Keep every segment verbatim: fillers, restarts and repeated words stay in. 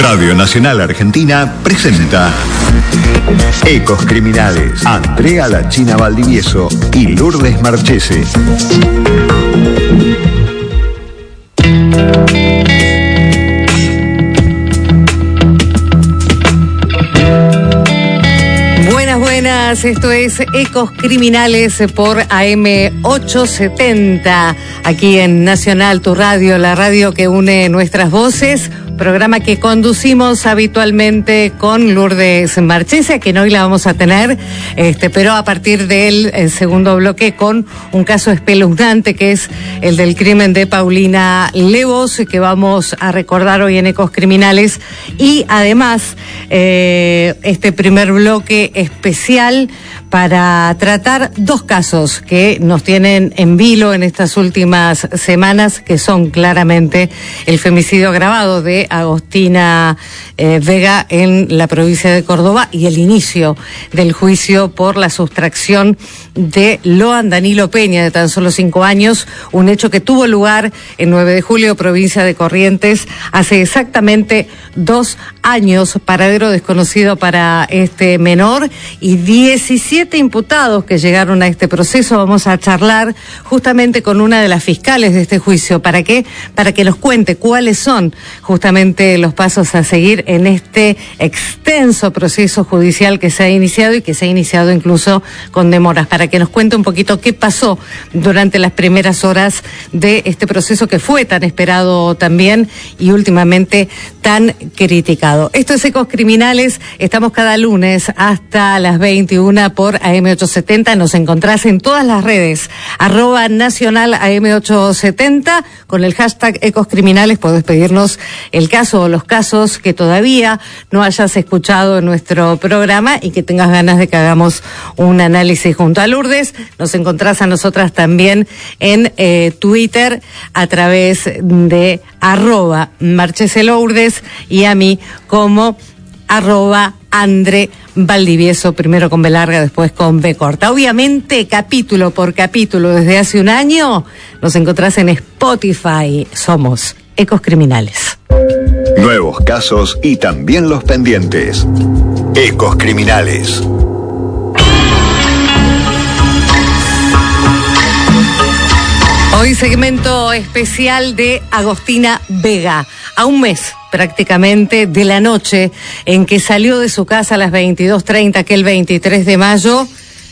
Radio Nacional Argentina presenta Ecos Criminales. Andrea La China Valdivieso y Lourdes Marchese. Buenas, esto es Ecos Criminales por A M ochocientos setenta, aquí en Nacional, tu radio, la radio que une nuestras voces, programa que conducimos habitualmente con Lourdes Marchese, que hoy la vamos a tener, este, pero a partir del el segundo bloque con un caso espeluznante que es el del crimen de Paulina Levos, que vamos a recordar hoy en Ecos Criminales, y además eh, este primer bloque especial para tratar dos casos que nos tienen en vilo en estas últimas semanas, que son claramente el femicidio agravado de Agostina eh, Vega en la provincia de Córdoba y el inicio del juicio por la sustracción de Loan Danilo Peña, de tan solo cinco años, un hecho que tuvo lugar en nueve de julio, provincia de Corrientes, hace exactamente dos años, paradero desconocido para este menor, y diecisiete imputados que llegaron a este proceso. Vamos a charlar justamente con una de las fiscales de este juicio. ¿Para qué? Para que nos cuente cuáles son justamente los pasos a seguir en este extenso proceso judicial que se ha iniciado y que se ha iniciado incluso con demoras. Para que nos cuente un poquito qué pasó durante las primeras horas de este proceso que fue tan esperado también y últimamente tan criticado. Esto es Ecos Criminales. Estamos cada lunes hasta las veintiuna por A M ochocientos setenta. Nos encontrás en todas las redes, arroba nacional A M ochocientos setenta, con el hashtag Ecos Criminales. Podés pedirnos el caso o los casos que todavía no hayas escuchado en nuestro programa y que tengas ganas de que hagamos un análisis junto a Lourdes. Nos encontrás a nosotras también en eh, Twitter a través de arroba Marchese Lourdes y a mí como arroba Andre Valdivieso, primero con B larga, después con B corta. Obviamente, capítulo por capítulo, desde hace un año, nos encontrás en Spotify. Somos Ecos Criminales. Nuevos casos y también los pendientes. Ecos Criminales. Hoy segmento especial de Agostina Vega, a un mes prácticamente de la noche en que salió de su casa a las veintidós treinta, aquel veintitrés de mayo,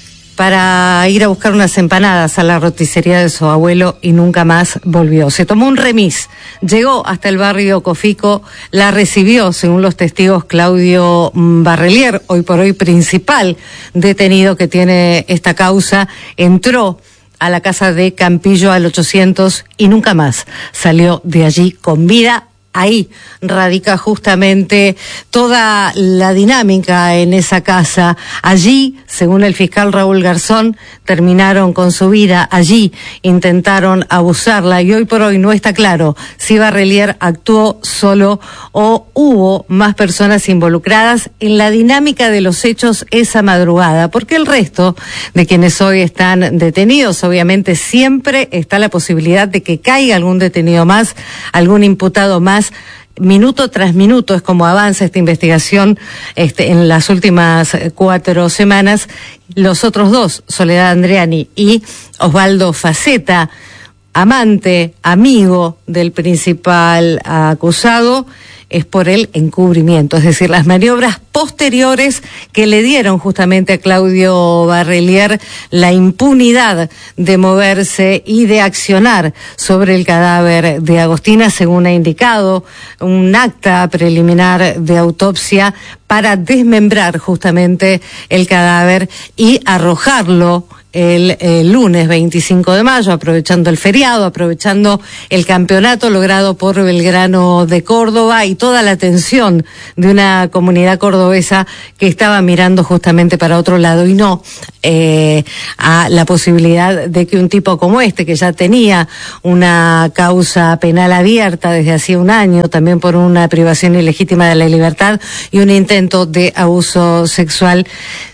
para ir a buscar unas empanadas a la roticería de su abuelo y nunca más volvió. Se tomó un remis, llegó hasta el barrio Cofico, la recibió, según los testigos, Claudio Barrelier, hoy por hoy principal detenido que tiene esta causa, entró a la casa de Campillo al ochocientos y nunca más salió de allí con vida. Ahí radica justamente toda la dinámica en esa casa. Allí, según el fiscal Raúl Garzón, terminaron con su vida. Allí intentaron abusarla y hoy por hoy no está claro si Barrelier actuó solo o hubo más personas involucradas en la dinámica de los hechos esa madrugada. Porque el resto de quienes hoy están detenidos, obviamente siempre está la posibilidad de que caiga algún detenido más, algún imputado más. Minuto tras minuto es como avanza esta investigación este, en las últimas cuatro semanas. Los otros dos, Soledad Andreani y Osvaldo Faceta, amante, amigo del principal acusado, es por el encubrimiento, es decir, las maniobras posteriores que le dieron justamente a Claudio Barrelier la impunidad de moverse y de accionar sobre el cadáver de Agostina, según ha indicado un acta preliminar de autopsia, para desmembrar justamente el cadáver y arrojarlo el, el lunes veinticinco de mayo, aprovechando el feriado, aprovechando el campeonato logrado por Belgrano de Córdoba y toda la atención de una comunidad cordobesa que estaba mirando justamente para otro lado y no eh, a la posibilidad de que un tipo como este, que ya tenía una causa penal abierta desde hacía un año, también por una privación ilegítima de la libertad y un intento de abuso sexual,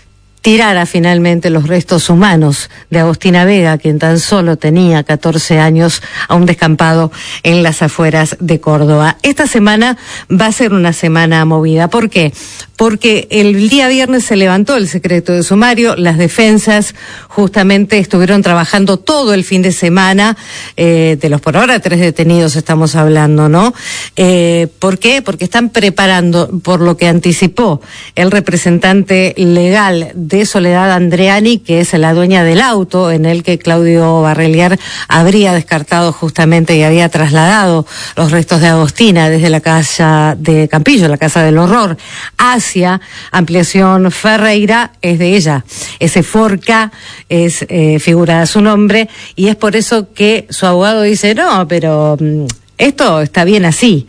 tirara finalmente los restos humanos de Agostina Vega, quien tan solo tenía catorce años, a un descampado en las afueras de Córdoba. Esta semana va a ser una semana movida. ¿Por qué? Porque el día viernes se levantó el secreto de sumario, las defensas justamente estuvieron trabajando todo el fin de semana, eh, de los por ahora tres detenidos estamos hablando, ¿no? Eh, ¿Por qué? Porque están preparando, por lo que anticipó el representante legal de de Soledad Andreani, que es la dueña del auto en el que Claudio Barreliar habría descartado justamente y había trasladado los restos de Agostina desde la casa de Campillo, la casa del horror, hacia Ampliación Ferreira, es de ella. Ese Forca es eh, figura su nombre, y es por eso que su abogado dice, no, pero mm, esto está bien así.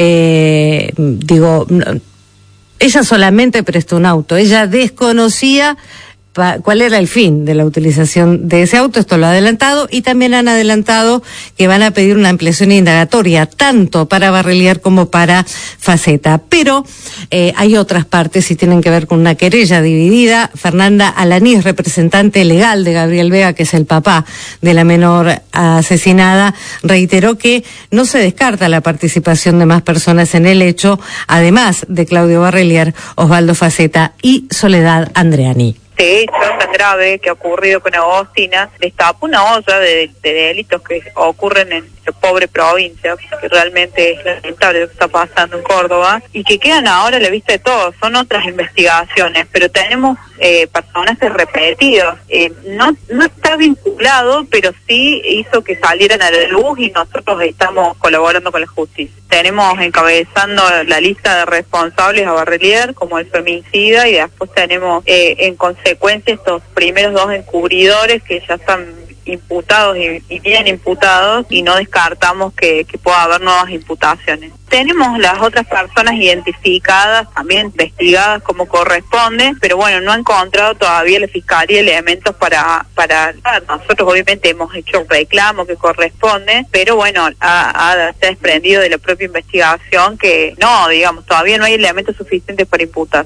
Eh, digo... No, ella solamente prestó un auto, ella desconocía pa, cuál era el fin de la utilización de ese auto, esto lo ha adelantado, y también han adelantado que van a pedir una ampliación indagatoria, tanto para Barreliar como para Faceta. Pero eh, hay otras partes y tienen que ver con una querella dividida. Fernanda Alanís, representante legal de Gabriel Vega, que es el papá de la menor asesinada, reiteró que no se descarta la participación de más personas en el hecho, además de Claudio Barreliar, Osvaldo Faceta y Soledad Andreani. Este hecho tan grave que ha ocurrido con Agostina destapa una olla de, de delitos que ocurren en la pobre provincia, que realmente es lamentable lo que está pasando en Córdoba, y que quedan ahora a la vista de todos. Son otras investigaciones, pero tenemos eh, personajes repetidos. Eh, no, no está vinculado, pero sí hizo que salieran a la luz, y nosotros estamos colaborando con la justicia. Tenemos encabezando la lista de responsables a Barreliar como el femicida, y después tenemos eh, en consecuencia estos primeros dos encubridores que ya están imputados y, y bien imputados, y no descartamos que, que pueda haber nuevas imputaciones. Tenemos las otras personas identificadas, también investigadas como corresponde, pero bueno, no ha encontrado todavía la Fiscalía elementos para, para, nosotros obviamente hemos hecho un reclamo que corresponde, pero bueno, ha, ha, se ha desprendido de la propia investigación que no, digamos, todavía no hay elementos suficientes para imputar.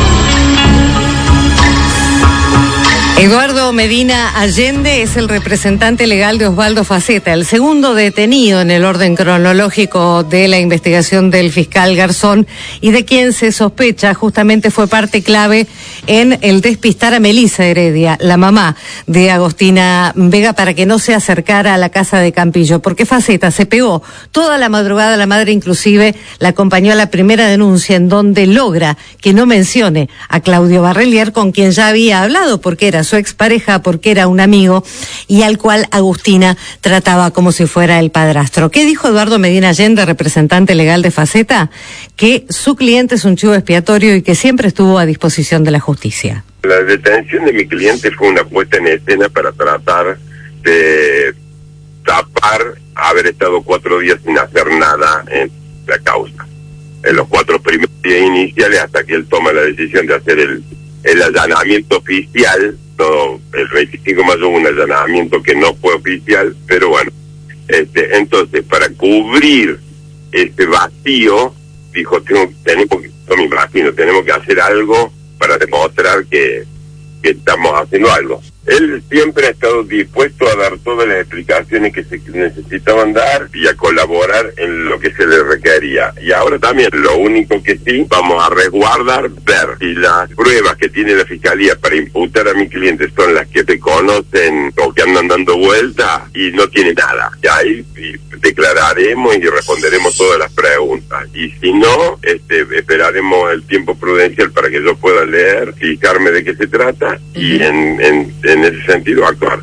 Eduardo Medina Allende es el representante legal de Osvaldo Faceta, el segundo detenido en el orden cronológico de la investigación del fiscal Garzón, y de quien se sospecha justamente fue parte clave en el despistar a Melisa Heredia, la mamá de Agostina Vega, para que no se acercara a la casa de Campillo, porque Faceta se pegó toda la madrugada, la madre inclusive la acompañó a la primera denuncia, en donde logra que no mencione a Claudio Barreliar, con quien ya había hablado, porque era su expareja, porque era un amigo, y al cual Agustina trataba como si fuera el padrastro. ¿Qué dijo Eduardo Medina Allende, representante legal de Faceta? Que su cliente es un chivo expiatorio y que siempre estuvo a disposición de la justicia. La detención de mi cliente fue una puesta en escena para tratar de tapar haber estado cuatro días sin hacer nada en la causa. En los cuatro primeros días iniciales, hasta que él toma la decisión de hacer el, el allanamiento oficial. No, el veinticinco de mayo hubo un allanamiento que no fue oficial, pero bueno, este, entonces para cubrir este vacío, dijo, tengo, tenemos que, no me imagino, tenemos que hacer algo para demostrar que, que estamos haciendo algo. Él siempre ha estado dispuesto a dar todas las explicaciones que se necesitaban dar y a colaborar en lo que se le requería. Y ahora también, lo único que sí, vamos a resguardar, ver si las pruebas que tiene la Fiscalía para imputar a mi cliente son las que te conocen o que andan dando vueltas, y no tiene nada. Y ahí y declararemos y responderemos todas las preguntas. Y si no, este, esperaremos el tiempo prudencial para que yo pueda leer, fijarme de qué se trata y en, en, en en ese sentido actuar.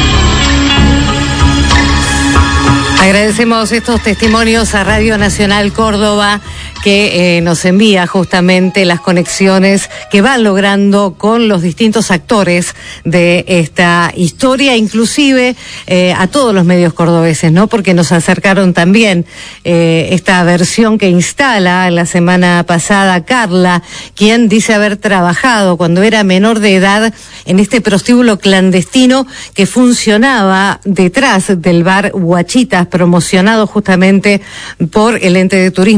Agradecemos estos testimonios a Radio Nacional Córdoba, que eh, nos envía justamente las conexiones que van logrando con los distintos actores de esta historia, inclusive eh, a todos los medios cordobeses, ¿no? Porque nos acercaron también eh, esta versión que instala la semana pasada Carla, quien dice haber trabajado cuando era menor de edad en este prostíbulo clandestino que funcionaba detrás del bar Huachitas, promocionado justamente por el ente de turismo